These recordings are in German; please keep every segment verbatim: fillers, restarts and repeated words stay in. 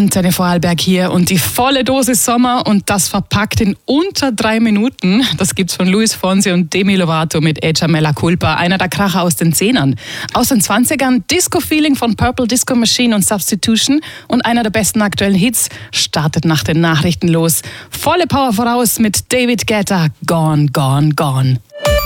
Antenne Vorarlberg hier und die volle Dosis Sommer und das verpackt in unter drei Minuten. Das gibt's von Luis Fonsi und Demi Lovato mit Echa Mella Culpa, einer der Kracher aus den Zehnern. Aus den zwanzigern Disco-Feeling von Purple Disco Machine und Substitution und einer der besten aktuellen Hits startet nach den Nachrichten los. Volle Power voraus mit David Guetta, Gone, Gone, Gone.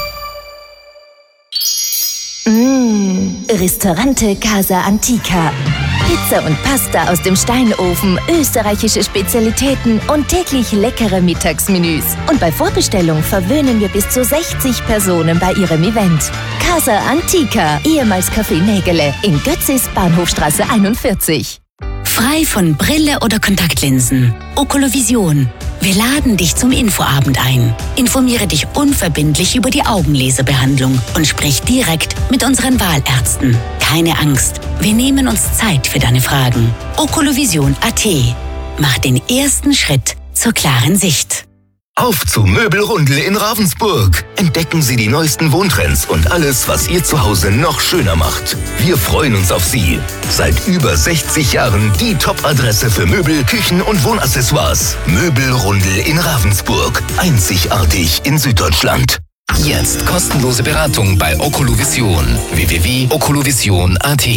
Mmh, Ristorante Casa Antica. Pizza und Pasta aus dem Steinofen, österreichische Spezialitäten und täglich leckere Mittagsmenüs. Und bei Vorbestellung verwöhnen wir bis zu sechzig Personen bei Ihrem Event. Casa Antica, ehemals Café Nägele, in Götzis, Bahnhofstraße einundvierzig. Frei von Brille oder Kontaktlinsen. Okolovision. Wir laden dich zum Infoabend ein. Informiere dich unverbindlich über die Augenlaserbehandlung und sprich direkt mit unseren Wahlärzten. Keine Angst, wir nehmen uns Zeit für deine Fragen. Okolovision Punkt at. Mach den ersten Schritt zur klaren Sicht. Auf zu Möbelrundel in Ravensburg. Entdecken Sie die neuesten Wohntrends und alles, was Ihr Zuhause noch schöner macht. Wir freuen uns auf Sie. Seit über sechzig Jahren die Top-Adresse für Möbel, Küchen und Wohnaccessoires. Möbelrundel in Ravensburg. Einzigartig in Süddeutschland. Jetzt kostenlose Beratung bei Okolovision. w w w punkt okolovision punkt at.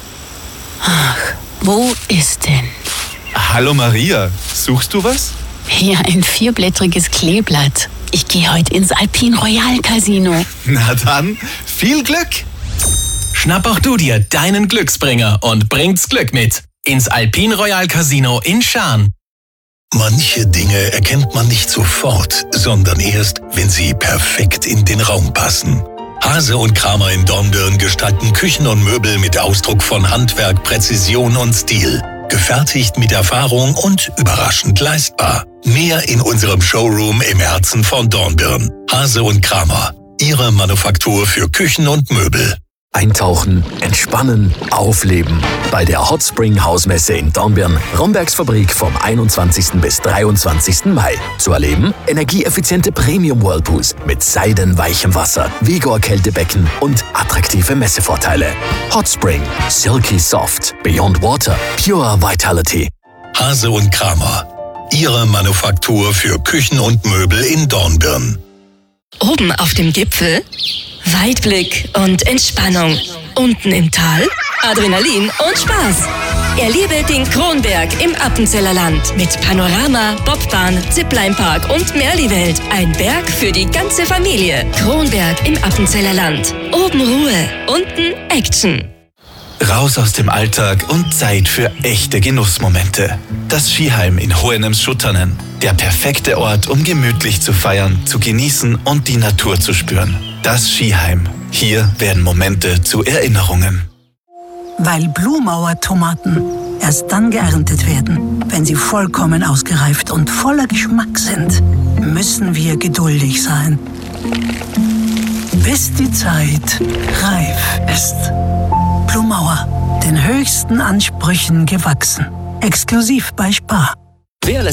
Ach, wo ist denn? Hallo Maria, suchst du was? Hier ein vierblättriges Kleeblatt. Ich gehe heute ins Alpine Royal Casino. Na dann, viel Glück! Schnapp auch du dir deinen Glücksbringer und bringt's Glück mit. Ins Alpine Royal Casino in Schaan. Manche Dinge erkennt man nicht sofort, sondern erst, wenn sie perfekt in den Raum passen. Hase und Kramer in Dornbirn gestalten Küchen und Möbel mit Ausdruck von Handwerk, Präzision und Stil. Gefertigt mit Erfahrung und überraschend leistbar. Mehr in unserem Showroom im Herzen von Dornbirn. Hase und Kramer, Ihre Manufaktur für Küchen und Möbel. Eintauchen, entspannen, aufleben. Bei der Hot Spring Hausmesse in Dornbirn, Rombergs Fabrik vom einundzwanzigsten bis dreiundzwanzigsten Mai. Zu erleben, energieeffiziente Premium-Whirlpools mit seidenweichem Wasser, Vigor-Kältebecken und attraktive Messevorteile. Hot Spring, Silky Soft, Beyond Water, Pure Vitality. Hase und Kramer, Ihre Manufaktur für Küchen und Möbel in Dornbirn. Oben auf dem Gipfel Weitblick und Entspannung. Unten im Tal Adrenalin und Spaß. Erlebe den Kronberg im Appenzeller Land mit Panorama, Bobbahn, Ziplinepark und Merli-Welt. Ein Berg für die ganze Familie. Kronberg im Appenzeller Land. Oben Ruhe, unten Action. Raus aus dem Alltag und Zeit für echte Genussmomente. Das Skiheim in Hohenems-Schutternen. Der perfekte Ort, um gemütlich zu feiern, zu genießen und die Natur zu spüren. Das Skiheim. Hier werden Momente zu Erinnerungen. Weil Blumauer Tomaten erst dann geerntet werden, wenn sie vollkommen ausgereift und voller Geschmack sind, müssen wir geduldig sein. Bis die Zeit reif ist. Blumauer, den höchsten Ansprüchen gewachsen. Exklusiv bei Spar.